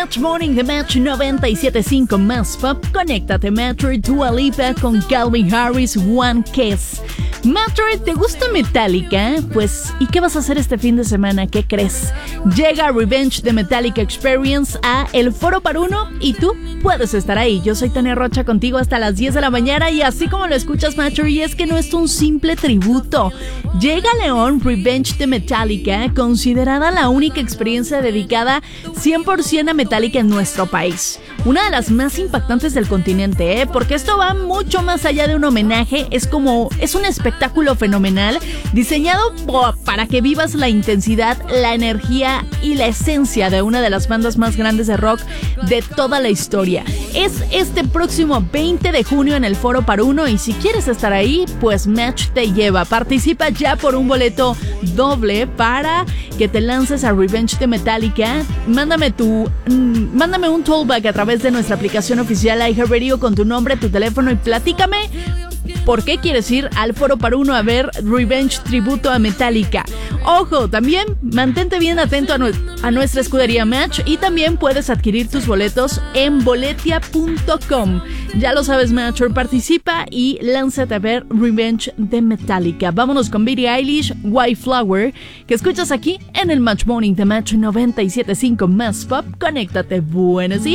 Match Morning de Match 97.5 más pop. Conéctate, Matcher, Dua Lipa con Calvin Harris, One Kiss. Matcher, ¿te gusta Metallica? Pues, ¿y qué vas a hacer este fin de semana? ¿Qué crees? Llega Revenge de Metallica Experience a El Foro Par Uno y tú puedes estar ahí. Yo soy Tania Rocha contigo hasta las 10 de la mañana y así como lo escuchas, Matcher, y es que no es un simple tributo. Llega a León Revenge de Metallica, considerada la única experiencia dedicada 100% a Metallica en nuestro país. Una de las más impactantes del continente, porque esto va mucho más allá de un homenaje, es un espectáculo fenomenal, diseñado para que vivas la intensidad, la energía y la esencia de una de las bandas más grandes de rock de toda la historia. Es este próximo 20 de junio en el Foro Par Uno y si quieres estar ahí, pues Match te lleva. Participa ya por un boleto doble para que te lances a Revenge de Metallica. Mándame un tollback a través de nuestra aplicación oficial iHeartRadio con tu nombre, tu teléfono y platícame por qué quieres ir al Foro Par Uno a ver Revenge tributo a Metallica. Ojo, también mantente bien atento a nuestra escudería Match y también puedes adquirir tus boletos en boletia.com. Ya lo sabes, Matcher, participa y lánzate a ver Revenge de Metallica. Vámonos con Billie Eilish, White Flower, que escuchas aquí en el Match Morning de Match 97.5 más pop. Conéctate, buenos días.